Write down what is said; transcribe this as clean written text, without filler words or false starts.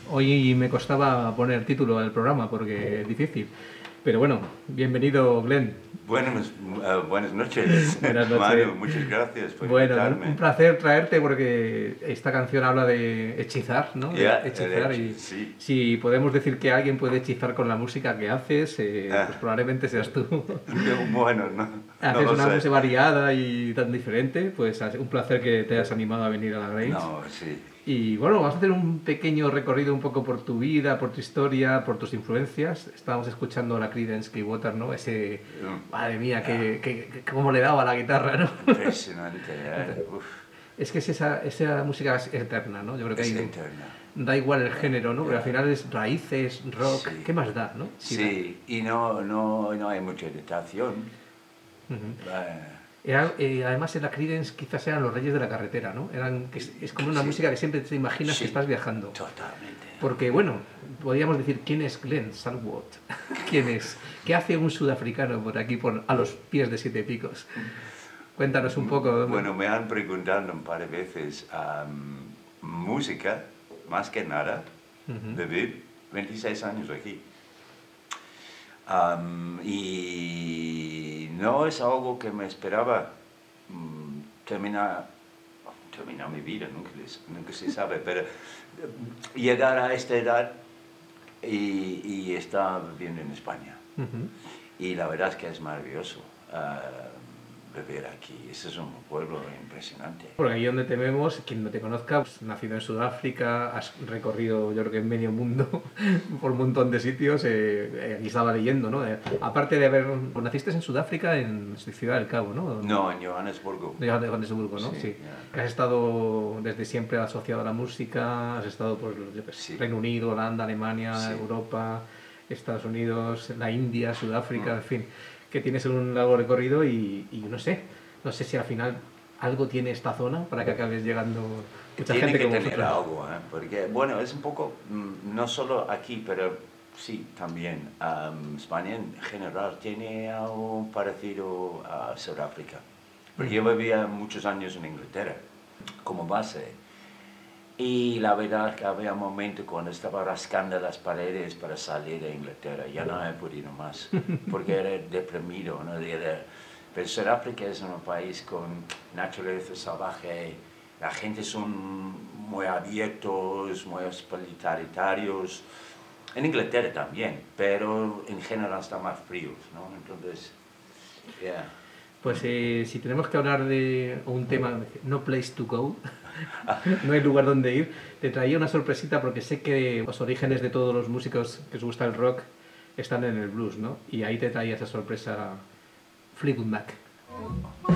Hoy me costaba poner título al programa porque es difícil. Pero bueno, bienvenido, Glenn. Buenas noches, Buenas noches. Manu, muchas gracias por Bueno, invitarme. un placer traerte porque esta canción habla de hechizar, ¿no? De Ya, hechizar y sí. si podemos decir que alguien puede hechizar con la música que haces, pues Ah, probablemente seas tú. bueno, no, no Haces lo una sé. música variada y tan diferente, pues un placer que te hayas animado a venir a la Grange. No, sí. Y bueno, vamos a hacer un pequeño recorrido un poco por tu vida, por tu historia, por tus influencias. Estábamos escuchando la Creedence Clearwater, ¿no? Ese, madre mía, cómo le daba a la guitarra, ¿no? Impresionante, Uf, Es que esa música es eterna, ¿no? Yo creo que es ahí eterna. da igual el género, ¿no? Pero al Ya, final es raíces, rock, sí. ¿qué más da, no? Sí da. Sí, y no hay mucha editación. Ujú. Eh, Además, en la Creedence quizás eran los reyes de la carretera, ¿no? Es como una sí, música que siempre te imaginas que sí, estás viajando. totalmente. Porque, bueno, podríamos decir, ¿quién es Glenn Salwood? ¿Quién es? ¿Qué hace un sudafricano por aquí, a los pies de Siete Picos? Cuéntanos un poco. Bueno, me han preguntado un par de veces música, más que nada, Ujú. vivir 26 años aquí. Y no es algo que me esperaba terminar mi vida, nunca se sabe, pero llegar a esta edad y estar viviendo en España. Ujú. Y la verdad es que es maravilloso vivir aquí. Ese es un pueblo impresionante. Porque ahí donde te vemos, quien no te conozca, pues, nacido en Sudáfrica, has recorrido, yo creo que en medio mundo, por un montón de sitios. Aquí estaba leyendo, ¿no? Aparte de pues, naciste en Sudáfrica, en Ciudad del Cabo, ¿no? No, en Johannesburgo. De Johannesburgo, ¿no? Sí, Sí. ya. Que has estado desde siempre asociado a la música, has estado por yo qué sé, Sí, Reino Unido, Holanda, Alemania, sí. Europa, Estados Unidos, la India, Sudáfrica, en fin, que tienes un largo recorrido y no sé si al final algo tiene esta zona para que acabes llegando mucha Tiene gente que como tener vosotros. algo, porque, bueno, es un poco, no solo aquí, pero sí, también. España en general tiene algo parecido a Sudáfrica. Porque yo vivía muchos años en Inglaterra como base. Y la verdad es que había un momento cuando estaba rascando las paredes para salir de Inglaterra. Ya no he podido más, porque era deprimido, ¿no? Pero Sudáfrica es un país con naturaleza salvaje. La gente son muy abiertos, muy hospitalarios. En Inglaterra también, pero en general están más fríos, ¿no? Entonces, yeah. Pues si tenemos que hablar de un tema, no place to go, no hay lugar donde ir, te traía una sorpresita porque sé que los orígenes de todos los músicos que os gusta el rock están en el blues, ¿no? Y ahí te traía esa sorpresa Fleetwood Mac.